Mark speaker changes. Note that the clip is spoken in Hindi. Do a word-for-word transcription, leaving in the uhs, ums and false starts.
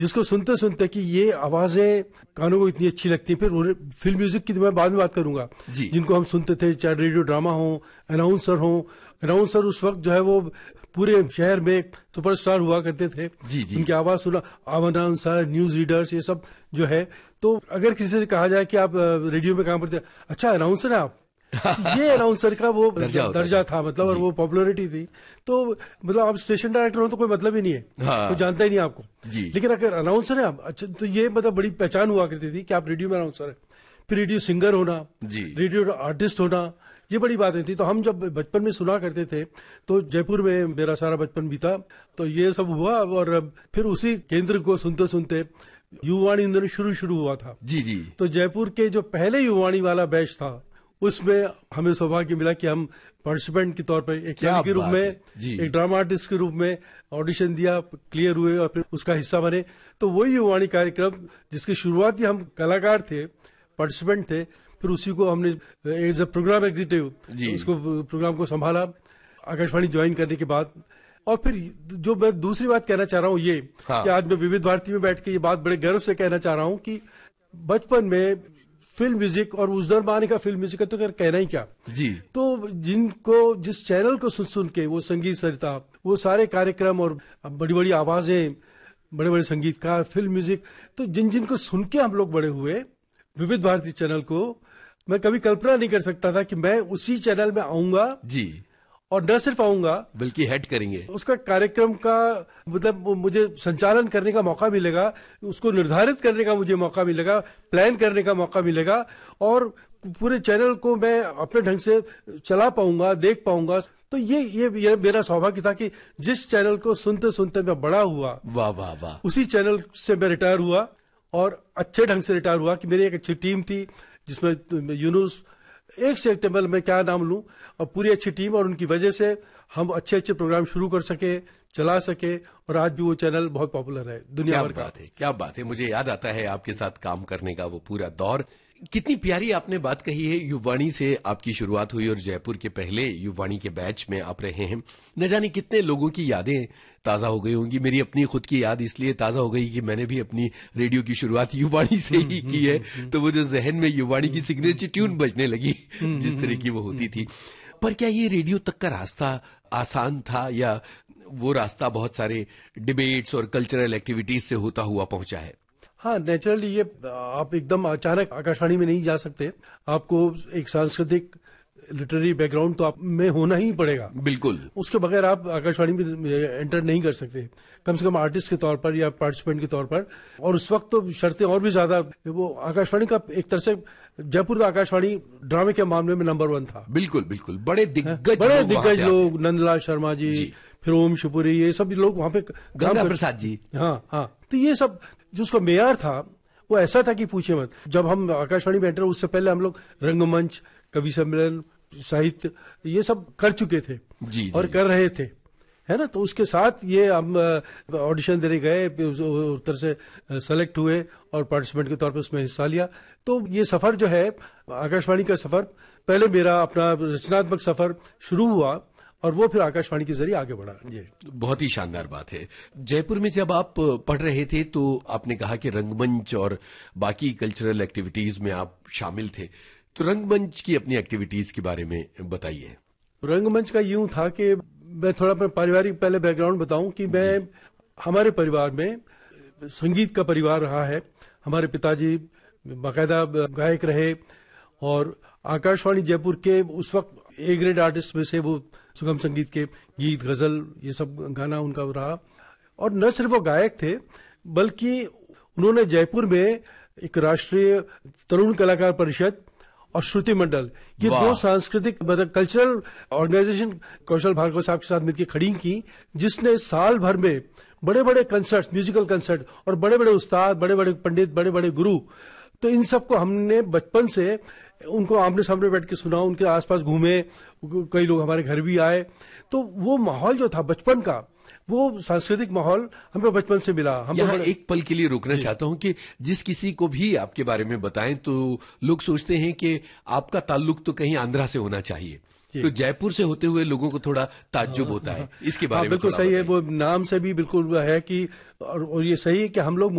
Speaker 1: जिसको सुनते सुनते कि ये आवाजें कानों को इतनी अच्छी लगती हैं। फिर फिल्म म्यूजिक की तो मैं बाद में बात करूंगा, जिनको हम सुनते थे, चाहे रेडियो ड्रामा हो, अनाउंसर हो। अनाउंसर उस वक्त जो है वो पूरे शहर में सुपरस्टार हुआ करते थे। जी जी। उनकी आवाज सुना, अनाउंसर, न्यूज रीडर्स, ये सब जो है। तो अगर किसी से कहा जाए कि आप रेडियो में काम करते हैं, अच्छा अनाउंसर है आप, ये अनाउंसर का वो दर्जा, दर्जा था, मतलब, और वो पॉपुलैरिटी थी। तो मतलब आप स्टेशन डायरेक्टर हो तो कोई मतलब ही नहीं है, हाँ। कोई जानता ही नहीं आपको जी। लेकिन अगर अनाउंसर है आप, अच्छा, तो ये मतलब बड़ी पहचान हुआ करती थी कि आप रेडियो में अनाउंसर है। फिर रेडियो सिंगर होना जी, रेडियो आर्टिस्ट होना, ये बड़ी बातें थी। तो हम जब बचपन में सुना करते थे, तो जयपुर में मेरा सारा बचपन बीता, तो ये सब हुआ। और फिर उसी केंद्र को सुनते सुनते युवावाणी इंदौर शुरू शुरू हुआ था जी जी। तो जयपुर के जो पहले युवावाणी वाला बैच था, उसमें हमें सौभाग्य मिला कि हम पार्टिसिपेंट के तौर पर एक खिलाड़ी के रूप में, एक ड्रामा आर्टिस्ट के रूप में ऑडिशन दिया, क्लियर हुए और फिर उसका हिस्सा बने। तो वही युवावाणी कार्यक्रम जिसकी शुरुआती हम कलाकार थे, पार्टिसिपेंट थे, फिर उसी को हमने एज ए प्रोग्राम एग्जीक्यूटिव उसको प्रोग्राम को संभाला आकाशवाणी ज्वाइन करने के बाद। और फिर जो मैं दूसरी बात कहना चाह रहा हूँ ये, हाँ। कि आज मैं विविध भारती में बैठ के ये बात बड़े गर्व से कहना चाह रहा हूँ कि बचपन में फिल्म म्यूजिक, और उस जमाने का फिल्म म्यूजिक का तो कहना ही क्या जी। तो जिनको, जिस चैनल को सुन सुन के वो संगीत सरिता, वो सारे कार्यक्रम और बड़ी बड़ी आवाजें, बड़े बड़े संगीतकार, फिल्म म्यूजिक, तो जिन जिन को सुन के हम लोग बड़े हुए, विविध भारती चैनल को मैं कभी कल्पना नहीं कर सकता था कि मैं उसी चैनल में आऊंगा जी, और न सिर्फ आऊंगा
Speaker 2: बल्कि हेड करेंगे
Speaker 1: उसका कार्यक्रम का, मतलब मुझे संचालन करने का मौका मिलेगा, उसको निर्धारित करने का मुझे मौका मिलेगा, प्लान करने का मौका मिलेगा, और पूरे चैनल को मैं अपने ढंग से चला पाऊंगा, देख पाऊंगा। तो ये ये, ये मेरा सौभाग्य था कि जिस चैनल को सुनते सुनते मैं बड़ा हुआ,
Speaker 2: वाह वाह वाह,
Speaker 1: उसी चैनल से मैं रिटायर हुआ, और अच्छे ढंग से रिटायर हुआ कि मेरी एक अच्छी टीम थी, जिसमें यूनुस, एक से एक टेबल में क्या नाम लूं, और पूरी अच्छी टीम, और उनकी वजह से हम अच्छे अच्छे प्रोग्राम शुरू कर सके, चला सके, और आज भी वो चैनल बहुत पॉपुलर है दुनिया भर का।
Speaker 2: क्या बात है, क्या बात है। मुझे याद आता है आपके साथ काम करने का वो पूरा दौर। कितनी प्यारी आपने बात कही है। युवावाणी से आपकी शुरुआत हुई और जयपुर के पहले युवावाणी के बैच में आप रहे हैं। न जाने कितने लोगों की यादें ताजा हो गई होंगी। मेरी अपनी खुद की याद इसलिए ताजा हो गई कि मैंने भी अपनी रेडियो की शुरुआत युवावाणी से ही की है, तो वो जो जहन में युवावाणी की सिग्नेचर ट्यून बजने लगी, जिस तरह की वो होती थी। पर क्या ये रेडियो तक का रास्ता आसान था, या वो रास्ता बहुत सारे डिबेट्स और कल्चरल एक्टिविटीज से होता हुआ पहुंचा है?
Speaker 1: हाँ, नेचुरली ये आप एकदम अचानक आकाशवाणी में नहीं जा सकते, आपको एक सांस्कृतिक लिटरेरी बैकग्राउंड तो आप में होना ही पड़ेगा।
Speaker 2: बिल्कुल,
Speaker 1: उसके बगैर आप आकाशवाणी में एंटर नहीं कर सकते, कम से कम आर्टिस्ट के तौर पर या पार्टिसिपेंट के तौर पर। और उस वक्त तो शर्तें और भी ज्यादा, वो आकाशवाणी का एक तरह से जयपुर का आकाशवाणी ड्रामे के मामले में नंबर वन था।
Speaker 2: बिल्कुल बिल्कुल, बड़े दिग्गज
Speaker 1: बड़े दिग्गज लोग, नंदलाल शर्मा जी, जी, फिर ओम शिवपुरी, ये सब लोग वहां पे,
Speaker 2: गंगा प्रसाद जी,
Speaker 1: हाँ हाँ। तो ये सब जो उसका मेयार था वो ऐसा था कि पूछे मत। जब हम आकाशवाणी में एंटर, उससे पहले हम लोग रंगमंच, कवि सम्मेलन, साहित्य, ये सब कर चुके थे जी, और जी, कर रहे थे, है ना। तो उसके साथ ये हम ऑडिशन देने गए, उत्तर से सेलेक्ट हुए और पार्टिसिपेंट के तौर पर उसमें हिस्सा लिया। तो ये सफर जो है आकाशवाणी का सफर, पहले मेरा अपना रचनात्मक सफर शुरू हुआ और वो फिर आकाशवाणी के जरिए आगे बढ़ा। ये
Speaker 2: बहुत ही शानदार बात है। जयपुर में जब आप पढ़ रहे थे तो आपने कहा कि रंगमंच और बाकी कल्चरल एक्टिविटीज में आप शामिल थे, तो रंगमंच की अपनी एक्टिविटीज के बारे में बताइए।
Speaker 1: रंगमंच का यूं था कि मैं थोड़ा अपना पारिवारिक पहले बैकग्राउंड बताऊं कि मैं, हमारे परिवार में संगीत का परिवार रहा है। हमारे पिताजी बाकायदा गायक रहे और आकाशवाणी जयपुर के उस वक्त ए ग्रेड आर्टिस्ट में से वो सुगम संगीत के गीत, गजल, ये सब गाना उनका रहा। और न सिर्फ वो गायक थे बल्कि उन्होंने जयपुर में एक राष्ट्रीय तरुण कलाकार परिषद और श्रुति मंडल, ये दो सांस्कृतिक मतलब कल्चरल ऑर्गेनाइजेशन कौशल भार्गव साहब के साथ मिलकर खड़ी की, जिसने साल भर में बड़े बड़े कंसर्ट, म्यूजिकल कंसर्ट, और बड़े बड़े उस्ताद, बड़े बड़े पंडित, बड़े बड़े गुरु, तो इन सबको हमने बचपन से उनको आमने सामने बैठ के सुना, उनके आसपास घूमे, कई लोग हमारे घर भी आए। तो वो माहौल जो था बचपन का, वो सांस्कृतिक माहौल हमें बचपन से मिला। हम
Speaker 2: यहाँ एक पल के लिए रुकना चाहता हूँ कि जिस किसी को भी आपके बारे में बताएं तो लोग सोचते हैं कि आपका ताल्लुक तो कहीं आंध्रा से होना चाहिए, तो जयपुर से होते हुए लोगों को थोड़ा ताज्जुब होता है, इसके बारे में
Speaker 1: बिल्कुल सही है। वो नाम से भी बिल्कुल है कि और ये सही है कि हम लोग